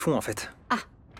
font en fait. Ah.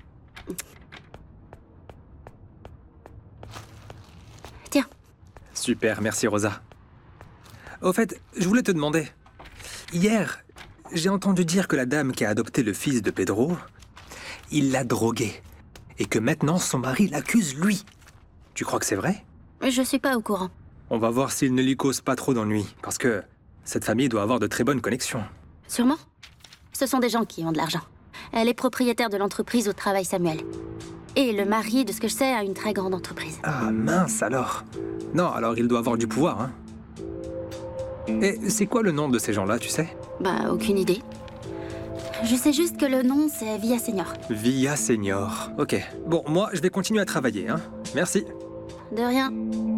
Tiens. Super, merci Rosa. Au fait, je voulais te demander. Hier, j'ai entendu dire que la dame qui a adopté le fils de Pedro, il l'a drogué. Et que maintenant son mari l'accuse lui. Tu crois que c'est vrai? Je suis pas au courant. On va voir s'il ne lui cause pas trop d'ennuis, parce que cette famille doit avoir de très bonnes connexions. Sûrement. Ce sont des gens qui ont de l'argent. Elle est propriétaire de l'entreprise où travaille Samuel. Et le mari, de ce que je sais, a une très grande entreprise. Ah mince alors. Non, alors il doit avoir du pouvoir, hein. Et c'est quoi le nom de ces gens-là, tu sais? Bah, aucune idée. Je sais juste que le nom, c'est Villa Senior. Villa Senior. Ok. Bon, moi, je vais continuer à travailler, hein. Merci. De rien.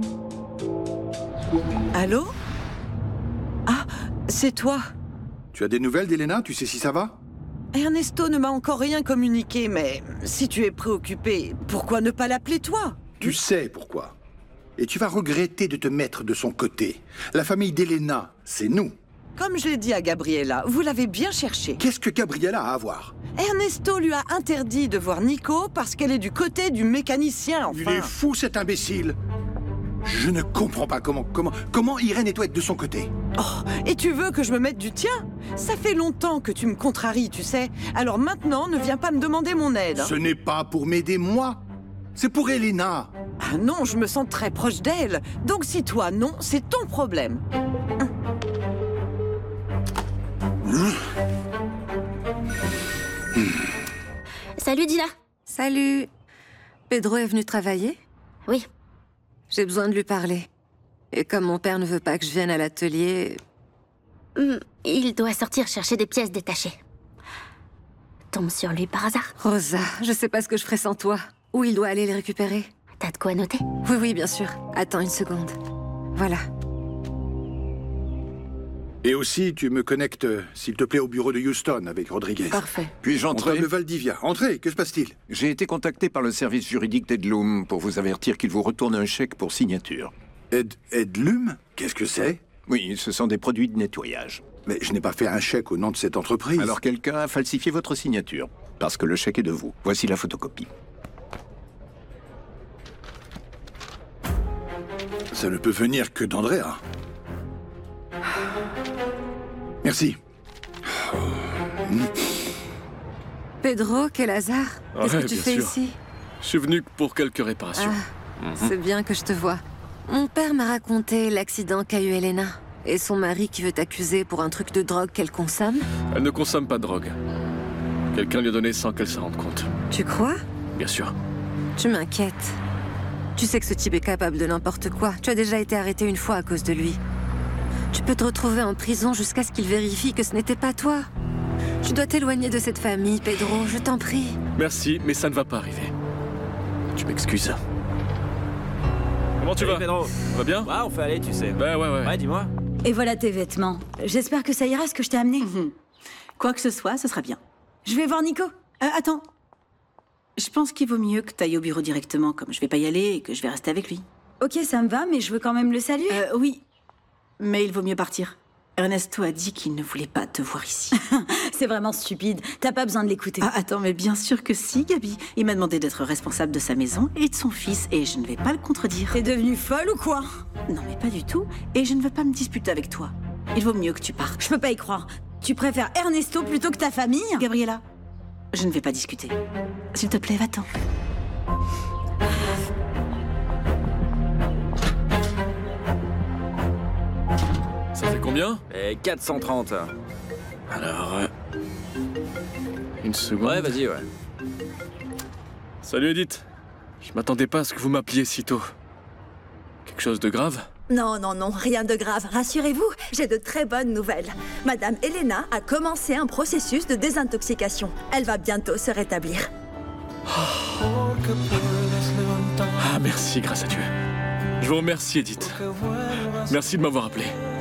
Allô? Ah, c'est toi. Tu as des nouvelles d'Elena? Tu sais si ça va? Ernesto ne m'a encore rien communiqué, mais si tu es préoccupé, pourquoi ne pas l'appeler toi? Tu sais pourquoi. Et tu vas regretter de te mettre de son côté. La famille d'Elena, c'est nous. Comme je l'ai dit à Gabriella, vous l'avez bien cherché. Qu'est-ce que Gabriella a à voir? Ernesto lui a interdit de voir Nico parce qu'elle est du côté du mécanicien, enfin. Il est fou, cet imbécile. Je ne comprends pas comment Irène et toi êtes de son côté. Oh, et tu veux que je me mette du tien? Ça fait longtemps que tu me contraries, tu sais. Alors maintenant, ne viens pas me demander mon aide. Ce n'est pas pour m'aider moi. C'est pour Elena. Ah non, je me sens très proche d'elle. Donc si toi, non, c'est ton problème. Salut, Dina. Salut. Pedro est venu travailler? Oui. J'ai besoin de lui parler. Et comme mon père ne veut pas que je vienne à l'atelier... Il doit sortir chercher des pièces détachées. Tombe sur lui par hasard. Rosa, je sais pas ce que je ferais sans toi. Où il doit aller les récupérer? T'as de quoi noter? Oui, oui, bien sûr. Attends une seconde. Voilà. Et aussi, tu me connectes, s'il te plaît, au bureau de Houston avec Rodriguez. Parfait. Puis-je On entrer? de Valdivia. Entrez, que se passe-t-il? J'ai été contacté par le service juridique d'Edloom pour vous avertir qu'il vous retourne un chèque pour signature. Edlum? Qu'est-ce que c'est? Oui, ce sont des produits de nettoyage. Mais je n'ai pas fait un chèque au nom de cette entreprise. Alors quelqu'un a falsifié votre signature, parce que le chèque est de vous. Voici la photocopie. Ça ne peut venir que d'Andrea. Merci. Pedro, quel hasard. Qu'est-ce que tu bien fais sûr. ici? Je suis venu pour quelques réparations. C'est bien que je te vois. Mon père m'a raconté l'accident qu'a eu Elena. Et son mari qui veut t'accuser pour un truc de drogue qu'elle consomme. Elle ne consomme pas de drogue. Quelqu'un lui a donné sans qu'elle s'en rende compte. Tu crois? Bien sûr. Tu m'inquiètes. Tu sais que ce type est capable de n'importe quoi. Tu as déjà été arrêté une fois à cause de lui. Tu peux te retrouver en prison jusqu'à ce qu'il vérifie que ce n'était pas toi. Tu dois t'éloigner de cette famille, Pedro, je t'en prie. Merci, mais ça ne va pas arriver. Tu m'excuses. Comment tu vas? Pedro. Ça va bien? Ouais, on fait aller, tu sais. Ben ouais. Ouais, dis-moi. Et voilà tes vêtements. J'espère que ça ira ce que je t'ai amené. Quoi que ce soit, ce sera bien. Je vais voir Nico. Attends. Je pense qu'il vaut mieux que t'ailles au bureau directement, comme je vais pas y aller et que je vais rester avec lui. Ok, ça me va, mais je veux quand même le saluer. Oui. Mais il vaut mieux partir. Ernesto a dit qu'il ne voulait pas te voir ici. C'est vraiment stupide. T'as pas besoin de l'écouter. Ah, attends, mais bien sûr que si, Gabi. Il m'a demandé d'être responsable de sa maison et de son fils, et je ne vais pas le contredire. T'es devenue folle ou quoi? Non, mais pas du tout. Et je ne veux pas me disputer avec toi. Il vaut mieux que tu partes. Je peux pas y croire. Tu préfères Ernesto plutôt que ta famille? Gabriella, je ne vais pas discuter. S'il te plaît, va-t'en. Ça fait combien? 430. Alors... Une seconde. Ouais, vas-y, ouais. Salut Edith. Je m'attendais pas à ce que vous m'appeliez si tôt. Quelque chose de grave? Non, non, non, rien de grave. Rassurez-vous, j'ai de très bonnes nouvelles. Madame Elena a commencé un processus de désintoxication. Elle va bientôt se rétablir. Ah merci, grâce à Dieu. Je vous remercie Edith. Merci de m'avoir appelé.